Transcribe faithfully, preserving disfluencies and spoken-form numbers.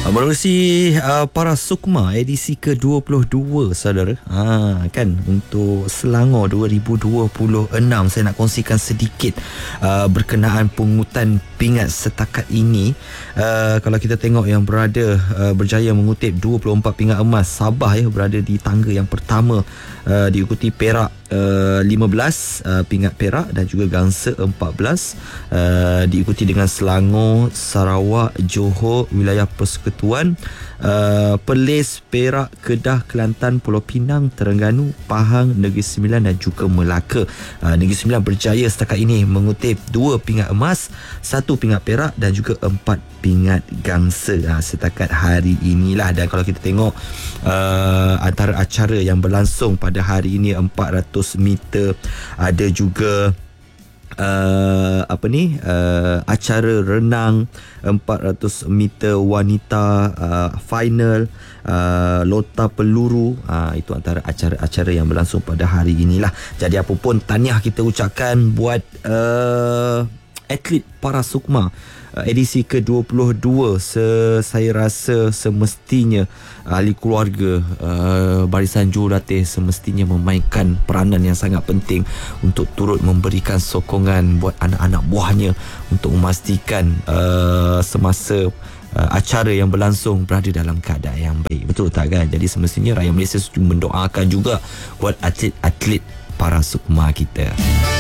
Menerusi uh, Para Sukma edisi ke dua puluh dua, saudara. Ha, kan, untuk Selangor dua ribu dua puluh enam, saya nak kongsikan sedikit uh, berkenaan pungutan pingat setakat ini. Uh, kalau kita tengok yang berada uh, berjaya mengutip dua puluh empat pingat emas, Sabah ya berada di tangga yang pertama, uh, diikuti Perak Uh, lima belas uh, pingat perak dan juga Gangsa empat belas, uh, diikuti dengan Selangor, Sarawak, Johor, wilayah Persekutuan, uh, Perlis, Perak, Kedah, Kelantan, Pulau Pinang, Terengganu, Pahang, Negeri Sembilan dan juga Melaka. uh, Negeri Sembilan berjaya setakat ini mengutip dua pingat emas, satu pingat perak dan juga empat pingat Gangsa ha, setakat hari inilah. Dan kalau kita tengok uh, antara acara yang berlangsung pada hari ini, empat ratus meter, ada juga uh, apa ni uh, acara renang empat ratus meter wanita uh, final, uh, lota peluru, uh, itu antara acara-acara yang berlangsung pada hari inilah. Jadi apa pun, tahniah kita ucapkan buat uh, atlet Para Sukma edisi ke dua puluh dua. Se, saya rasa semestinya ahli keluarga, uh, barisan jurulatih semestinya memainkan peranan yang sangat penting untuk turut memberikan sokongan buat anak-anak buahnya untuk memastikan uh, semasa uh, acara yang berlangsung berada dalam keadaan yang baik. Betul tak kan? Jadi semestinya rakyat Malaysia mendoakan juga buat atlet-atlet Para Sukma kita.